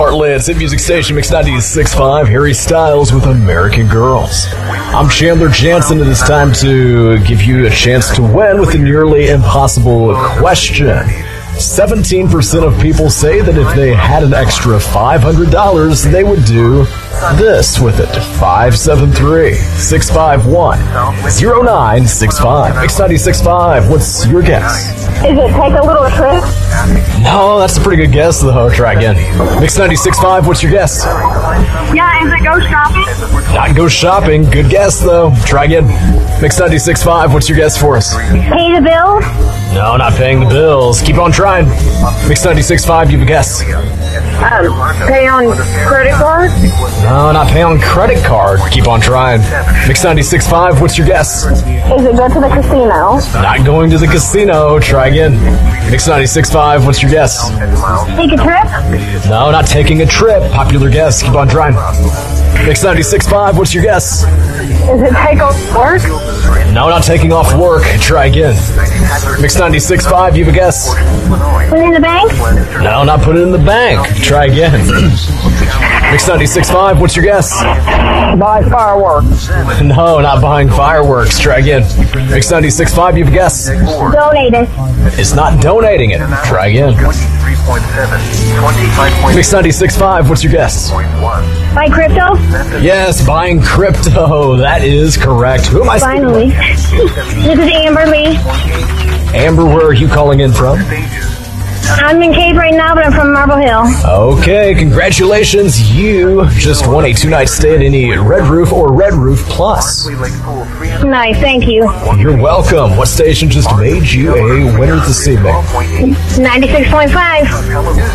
Heartland's hit music station, Mix 96.5, Harry Styles with American Girls. I'm Chandler Jansen, and it's time to give you a chance to win with a nearly impossible question. 17% of people say that if they had an extra $500, they would do this with it. 573-651-0965. Mix 96.5, what's your guess? Is it take a little trip? No, that's a pretty good guess, though. Try again. Mix 96.5, what's your guess? Yeah, is it go shopping? Not go shopping. Good guess, though. Try again. Mix 96.5, what's your guess for us? Pay the bill? No, not paying the bills. Keep on trying. Mix 96.5, you have a guess. Pay on credit card? No, not pay on credit card. Keep on trying. Mix 96.5, what's your guess? Is it go to the casino? Not going to the casino. Try again. Mix 96.5, what's your guess? Take a trip? No, not taking a trip. Popular guess. Keep on trying. Mix 96.5, what's your guess? Is it take off work? No, not taking off work. Try again. Mix 96.5, you have a guess? Put it in the bank? No, not put it in the bank. Try again. Mix 96.5, what's your guess? Buy fireworks. No, not buying fireworks. Try again. Mix 96.5, you have a guess? Donate it. It's not donating it. Try again. Mix 96.5, what's your guess? Buy crypto? Yes, buying crypto. That is correct. Who am I speaking Finally. This is Amber Lee. with? Amber, where are you calling in from? I'm in Cape right now, but I'm from Marble Hill. Okay, congratulations. You just won a 2-night stay at any Red Roof or Red Roof Plus. Nice, thank you. You're welcome. What station just made you a winner this evening? 96.5.